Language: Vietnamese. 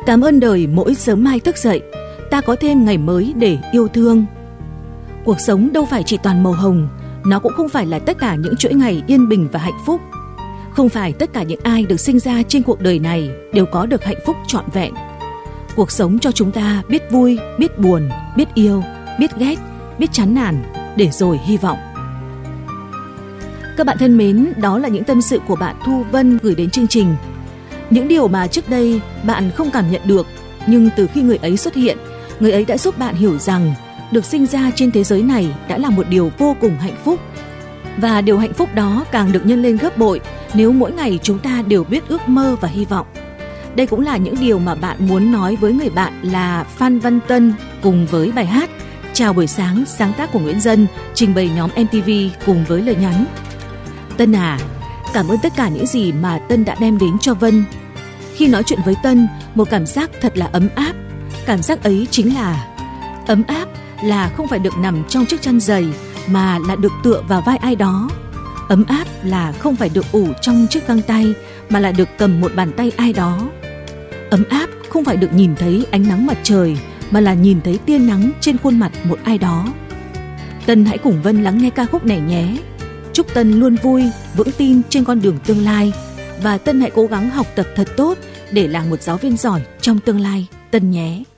Cảm ơn đời mỗi sớm mai thức dậy, ta có thêm ngày mới để yêu thương. Cuộc sống đâu phải chỉ toàn màu hồng, nó cũng không phải là tất cả những chuỗi ngày yên bình và hạnh phúc. Không phải tất cả những ai được sinh ra trên cuộc đời này đều có được hạnh phúc trọn vẹn. Cuộc sống cho chúng ta biết vui, biết buồn, biết yêu, biết ghét, biết chán nản, để rồi hy vọng. Các bạn thân mến, đó là những tâm sự của bạn Thu Vân gửi đến chương trình. Những điều mà trước đây bạn không cảm nhận được, nhưng từ khi người ấy xuất hiện, người ấy đã giúp bạn hiểu rằng được sinh ra trên thế giới này đã là một điều vô cùng hạnh phúc. Và điều hạnh phúc đó càng được nhân lên gấp bội nếu mỗi ngày chúng ta đều biết ước mơ và hy vọng. Đây cũng là những điều mà bạn muốn nói với người bạn là Phan Văn Tân cùng với bài hát Chào buổi sáng, sáng tác của Nguyễn Dân, trình bày nhóm MTV cùng với lời nhắn. Tân à, cảm ơn tất cả những gì mà Tân đã đem đến cho Vân. Khi nói chuyện với Tân, một cảm giác thật là ấm áp. Cảm giác ấy chính là ấm áp là không phải được nằm trong chiếc chăn dày mà là được tựa vào vai ai đó. Ấm áp là không phải được ủ trong chiếc găng tay mà là được cầm một bàn tay ai đó. Ấm áp không phải được nhìn thấy ánh nắng mặt trời mà là nhìn thấy tia nắng trên khuôn mặt một ai đó. Tân hãy cùng Vân lắng nghe ca khúc này nhé. Chúc Tân luôn vui, vững tin trên con đường tương lai. Và Tân hãy cố gắng học tập thật tốt để là một giáo viên giỏi trong tương lai, Tân nhé.